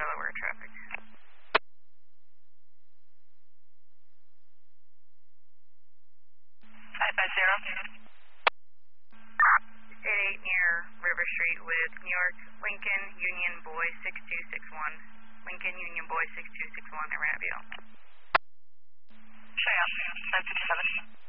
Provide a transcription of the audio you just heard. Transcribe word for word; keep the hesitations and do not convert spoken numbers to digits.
Delaware traffic. five five zero. eight eight near River Street with New York, Lincoln, Union Boy six two six one. Lincoln, Union Boy six two six one, I ran a V L. Show you, nine fifty-seven.